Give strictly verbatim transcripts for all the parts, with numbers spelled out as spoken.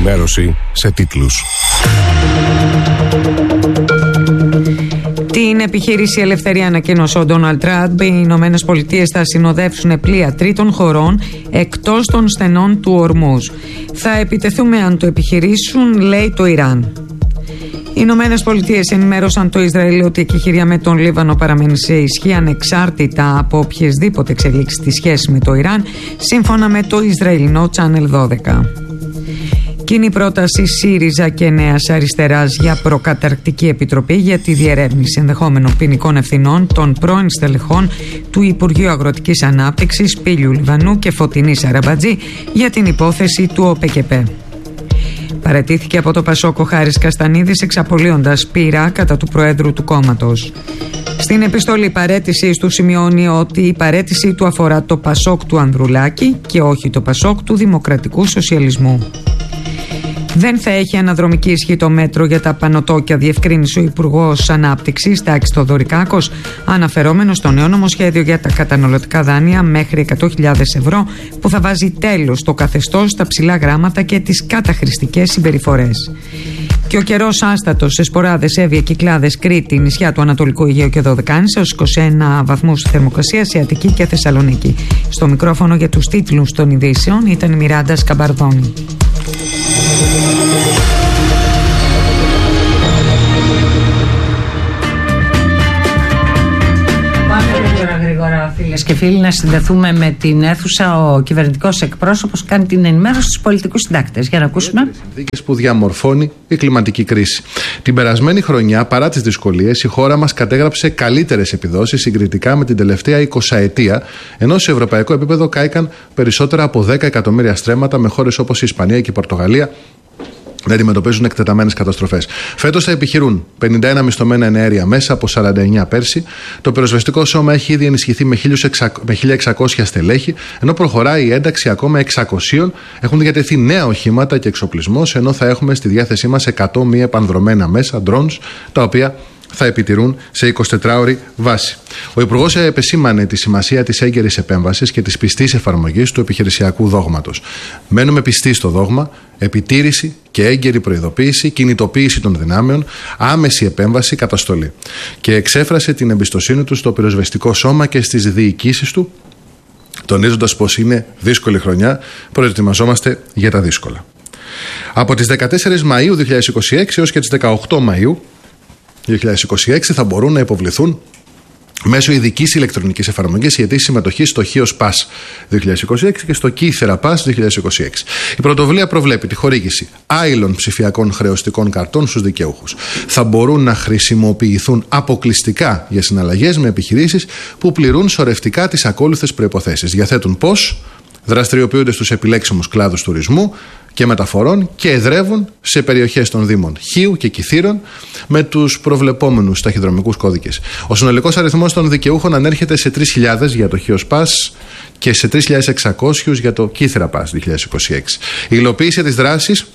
ενημέρωση σε τίτλους. Την επιχείρηση Ελευθερία ανακοίνωσε ο Ντόναλντ Τραμπ. Οι Ηνωμένες Πολιτείες θα συνοδεύσουν πλοία τρίτων χωρών εκτός των στενών του Ορμούζ. Θα επιτεθούμε αν το επιχειρήσουν, λέει το Ιράν. Οι Ηνωμένες Πολιτείες ενημέρωσαν το Ισραήλ ότι η εκεχηρία με τον Λίβανο παραμένει σε ισχύ ανεξάρτητα από οποιασδήποτε εξελίξεις στη σχέση με το Ιράν, σύμφωνα με το Ισραηλινό Channel δώδεκα. Κοινή πρόταση ΣΥΡΙΖΑ και Νέας Αριστεράς για προκαταρκτική επιτροπή για τη διερεύνηση ενδεχόμενων ποινικών ευθυνών των πρώην στελεχών του Υπουργείου Αγροτικής Ανάπτυξης Πήλιου Λιβανού και Φωτεινής Αραμπατζή για την υπόθεση του ΟΠΕΚΕΠΕ. Παραιτήθηκε από το Πασόκ ο Χάρης Καστανίδης, εξαπολύοντας πείρα κατά του Προέδρου του κόμματος. Στην επιστολή παραίτησης του σημειώνει ότι η παραίτησή του αφορά το Πασόκ του Ανδρουλάκη και όχι το Πασόκ του Δημοκρατικού Σοσιαλισμού. Δεν θα έχει αναδρομική ισχύ το μέτρο για τα πανωτόκια, διευκρίνησε ο Υπουργός Ανάπτυξης Τάκης Θοδωρικάκος, αναφερόμενος στο νέο νομοσχέδιο για τα καταναλωτικά δάνεια μέχρι εκατό χιλιάδες ευρώ, που θα βάζει τέλος στο καθεστώς, στα ψηλά γράμματα και τις καταχρηστικές συμπεριφορές. Και ο καιρός άστατος σε Σποράδες, Εύβοια, Κυκλάδες, Κρήτη, νησιά του Ανατολικού Αιγαίου και Δωδεκάνησα, ως είκοσι ένα βαθμούς θερμοκρασία σε Αττική και Θεσσαλονίκη. Στο μικρόφωνο για τους τίτλους των ειδήσεων ήταν η Μιράντα Σκαμπαρδόνη. Φίλες και φίλοι, να συνδεθούμε με την αίθουσα. Ο κυβερνητικός εκπρόσωπος κάνει την ενημέρωση στους πολιτικούς συντάκτες. Για να ακούσουμε. Συνθήκες που διαμορφώνει η κλιματική κρίση. Την περασμένη χρονιά, παρά τις δυσκολίες, η χώρα μας κατέγραψε καλύτερες επιδόσεις συγκριτικά με την τελευταία εικοσαετία, ενώ σε ευρωπαϊκό επίπεδο κάηκαν περισσότερα από δέκα εκατομμύρια στρέμματα, με χώρες όπως η Ισπανία και η Πορτογαλία να αντιμετωπίζουν εκτεταμένες καταστροφές. Φέτος θα επιχειρούν πενήντα ένα μισθωμένα εναέρια μέσα από σαράντα εννέα πέρσι. Το πυροσβεστικό σώμα έχει ήδη ενισχυθεί με χίλια εξακόσια στελέχη, ενώ προχωράει η ένταξη ακόμα εξακοσίων. Έχουν διατεθεί νέα οχήματα και εξοπλισμός, ενώ θα έχουμε στη διάθεσή μας εκατό μη επανδρομένα μέσα, drones, τα οποία θα επιτηρούν σε εικοσιτετράωρη βάση. Ο Υπουργός επεσήμανε τη σημασία της έγκαιρης επέμβασης και της πιστής εφαρμογής του επιχειρησιακού δόγματος. Μένουμε πιστοί στο δόγμα, επιτήρηση και έγκαιρη προειδοποίηση, κινητοποίηση των δυνάμεων, άμεση επέμβαση, καταστολή. Και εξέφρασε την εμπιστοσύνη του στο πυροσβεστικό σώμα και στις διοικήσεις του, τονίζοντας πως είναι δύσκολη χρονιά, προετοιμαζόμαστε για τα δύσκολα. Από τις δεκατέσσερις Μαΐου δύο χιλιάδες είκοσι έξι έως και τις δεκαοκτώ Μαΐου δύο χιλιάδες είκοσι έξι θα μπορούν να υποβληθούν μέσω ειδικής ηλεκτρονικής εφαρμογής η αιτήσεις συμμετοχής στο HEOS Pass δύο χιλιάδες είκοσι έξι και στο Κύθερα Pass δύο χιλιάδες είκοσι έξι. Η πρωτοβουλία προβλέπει τη χορήγηση άειλων ψηφιακών χρεωστικών καρτών στους δικαιούχους. Θα μπορούν να χρησιμοποιηθούν αποκλειστικά για συναλλαγές με επιχειρήσεις που πληρούν σωρευτικά τις ακόλουθες προϋποθέσεις. Διαθέτουν πώς, δραστηριοποιούνται στους επιλέξιμους κλάδους τουρισμού και μεταφορών και εδρεύουν σε περιοχές των Δήμων Χίου και Κιθήρων με τους προβλεπόμενους ταχυδρομικούς κώδικες. Ο συνολικός αριθμός των δικαιούχων ανέρχεται σε τρεις χιλιάδες για το HEOS Pass και σε τρεις χιλιάδες εξακόσιους για το Κύθερα Pass δύο χιλιάδες είκοσι έξι. Η υλοποίηση της δράσης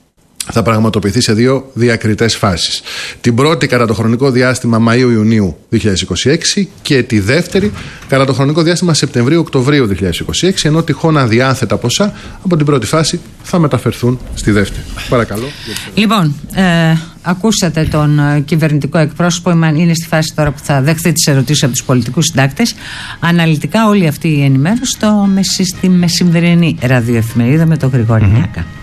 θα πραγματοποιηθεί σε δύο διακριτές φάσεις. Την πρώτη κατά το χρονικό διάστημα Μαΐου-Ιουνίου δύο χιλιάδες είκοσι έξι και τη δεύτερη κατά το χρονικό διάστημα Σεπτεμβρίου-Οκτωβρίου δύο χιλιάδες είκοσι έξι, ενώ τυχόν αδιάθετα ποσά από την πρώτη φάση θα μεταφερθούν στη δεύτερη. Παρακαλώ. Λοιπόν, ε, ακούσατε τον ε, κυβερνητικό εκπρόσωπο, είναι στη φάση τώρα που θα δεχθεί τις ερωτήσεις από τους πολιτικούς συντάκτες. Αναλυτικά όλη αυτή η ενημέρωση στο, στη μεσημβρινή ραδιοεφημερίδα με τον Γρηγόρη mm-hmm. Νιάκα.